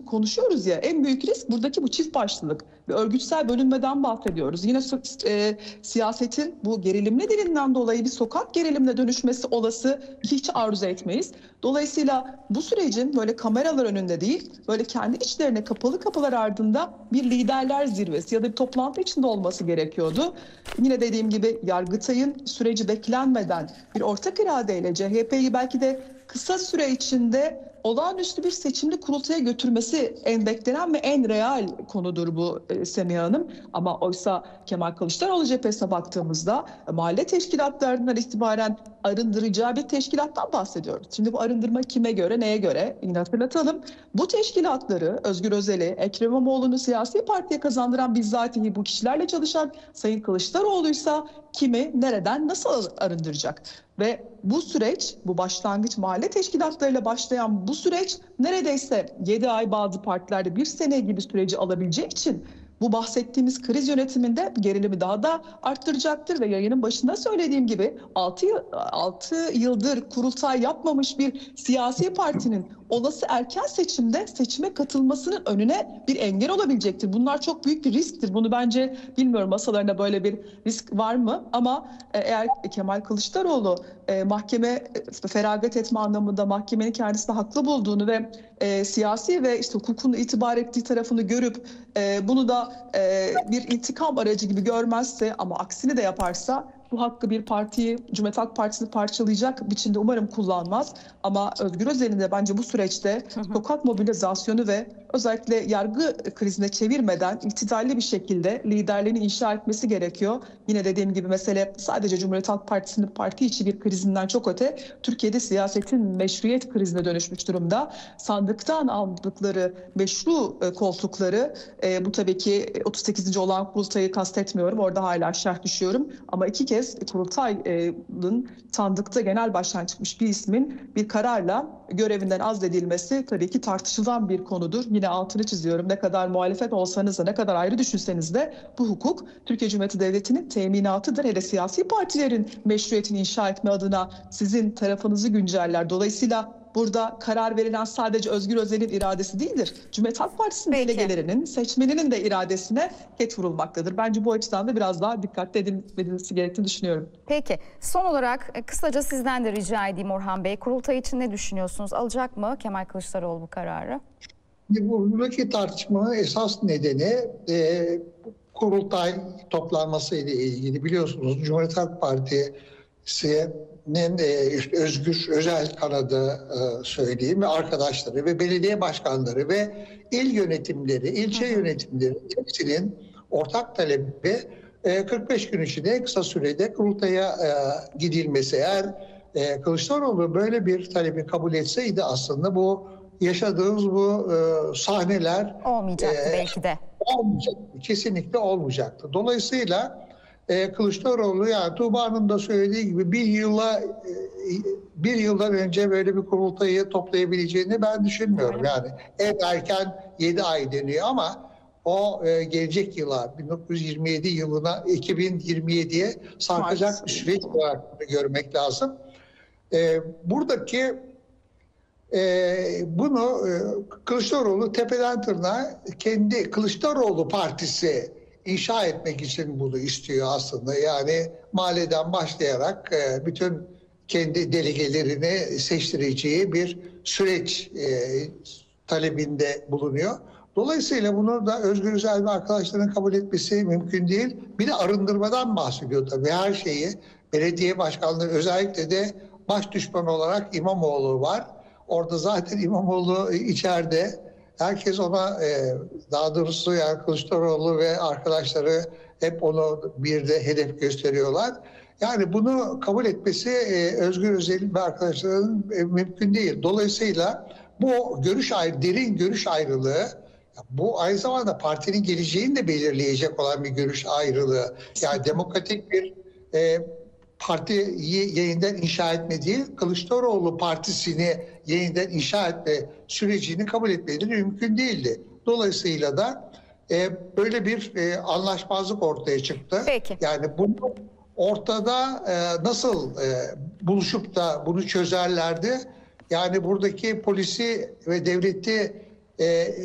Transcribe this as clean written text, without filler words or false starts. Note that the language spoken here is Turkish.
konuşuyoruz ya, en büyük risk buradaki bu çift başlılık ve örgütsel bölünmeden bahsediyoruz. Yine siyasetin bu gerilimli dilinden dolayı bir sokak gerilimine dönüşmesi olası, hiç arzu etmeyiz. Dolayısıyla bu sürecin böyle kameralar önünde değil, böyle kendi içlerine kapalı kapılar ardında bir liderler zirvesi ya da bir toplantı içinde olması gerekiyordu. Yine dediğim gibi Yargıtay'ın süreci beklenmeden bir ortak iradeyle CHP'yi belki de kısa süre içinde olağanüstü bir seçimli kurultaya götürmesi en beklenen ve en real konudur bu Semiha Hanım. Ama oysa Kemal Kılıçdaroğlu cephesine baktığımızda mahalle teşkilatlarından itibaren arındıracağı bir teşkilattan bahsediyoruz. Şimdi bu arındırma kime göre, neye göre? Yine hatırlatalım. Bu teşkilatları Özgür Özel'i, Ekrem İmamoğlu'nu siyasi partiye kazandıran bizzatihi bu kişilerle çalışan Sayın Kılıçdaroğlu'ysa kimi, nereden, nasıl arındıracak? Ve bu süreç, bu başlangıç mahalle teşkilatlarıyla başlayan bu süreç neredeyse 7 ay, bazı partilerde 1 sene gibi süreci alabileceği için bu bahsettiğimiz kriz yönetiminde gerilimi daha da arttıracaktır ve yayının başında söylediğim gibi 6 yıldır kurultay yapmamış bir siyasi partinin olası erken seçimde seçime katılmasının önüne bir engel olabilecektir. Bunlar çok büyük bir risktir. Bunu bence, bilmiyorum masalarında böyle bir risk var mı? Ama eğer Kemal Kılıçdaroğlu mahkeme feragat etme anlamında mahkemenin kendisini haklı bulduğunu ve siyasi ve işte hukukun itibar ettiği tarafını görüp bunu da bir intikam aracı gibi görmezse ama aksini de yaparsa, bu hakkı bir partiyi, Cumhuriyet Halk Partisi'ni parçalayacak biçimde umarım kullanmaz. Ama Özgür Özel'in de bence bu süreçte sokak mobilizasyonu ve özellikle yargı krizine çevirmeden itidalli bir şekilde liderliğini inşa etmesi gerekiyor. Yine dediğim gibi mesele sadece Cumhuriyet Halk Partisi'nin parti içi bir krizinden çok öte, Türkiye'de siyasetin meşruiyet krizine dönüşmüş durumda. Sandıktan aldıkları meşru koltukları, bu tabii ki 38. olan kurultayı kastetmiyorum. Orada hala şerh düşüyorum. Ama 2 kez kurultayın sandıkta genel başkan çıkmış bir ismin bir kararla görevinden azledilmesi tabii ki tartışılan bir konudur. Yine altını çiziyorum. Ne kadar muhalefet olsanız da, ne kadar ayrı düşünseniz de bu hukuk Türkiye Cumhuriyeti Devleti'nin teminatıdır. Hele siyasi partilerin meşruiyetini inşa etme adına sizin tarafınızı günceller. Dolayısıyla burada karar verilen sadece Özgür Özel'in iradesi değildir. Cumhuriyet Halk Partisi'nin delegelerinin, seçmeninin de iradesine ket vurulmaktadır. Bence bu açıdan da biraz daha dikkatli edilmesi gerektiğini düşünüyorum. Peki, son olarak kısaca sizden de rica edeyim Orhan Bey. Kurultay için ne düşünüyorsunuz? Alacak mı Kemal Kılıçdaroğlu bu kararı? Buradaki tartışmanın esas nedeni kurultay toplanması ile ilgili. Biliyorsunuz Cumhuriyet Halk Partisi'nin Özgür Özel kanadı söyleyeyim ve arkadaşları ve belediye başkanları ve il yönetimleri, ilçe yönetimleri hepsinin ortak talebi 45 gün içinde kısa sürede kurultaya gidilmesi. Eğer Kılıçdaroğlu böyle bir talebi kabul etseydi aslında bu yaşadığımız bu sahneler olmayacaktı belki de. Olmayacaktı. Kesinlikle olmayacaktı. Dolayısıyla Kılıçdaroğlu, yani Tuğba'nın da söylediği gibi bir yıldan önce böyle bir kurultayı toplayabileceğini ben düşünmüyorum. Yani en erken 7 ay deniyor ama o gelecek yıla, 1927 yılına, 2027'ye sarkacak bir süreç olarak görmek lazım. Buradaki bunu Kılıçdaroğlu tepeden tırnağa kendi Kılıçdaroğlu Partisi inşa etmek için bunu istiyor aslında. Yani mahalleden başlayarak bütün kendi delegelerini seçtireceği bir süreç talebinde bulunuyor. Dolayısıyla bunu da Özgür Özel ve arkadaşlarının kabul etmesi mümkün değil. Bir de arındırmadan bahsediyor tabii, her şeyi. Belediye başkanları, özellikle de baş düşman olarak İmamoğlu var. Orada zaten İmamoğlu içeride. Herkes ona, daha doğrusu yani Kılıçdaroğlu ve arkadaşları hep onu bir de hedef gösteriyorlar. Yani bunu kabul etmesi Özgür Özel ve arkadaşlarının mümkün değil. Dolayısıyla bu derin görüş ayrılığı, bu aynı zamanda partinin geleceğini de belirleyecek olan bir görüş ayrılığı. Yani demokratik bir partiyi yeniden inşa etme değil, Kılıçdaroğlu Partisi'ni yeniden inşa etme sürecini kabul etmeleri mümkün değildi. Dolayısıyla da böyle bir anlaşmazlık ortaya çıktı. Peki. Yani bunu ortada nasıl buluşup da bunu çözerlerdi? Yani buradaki polisi ve devleti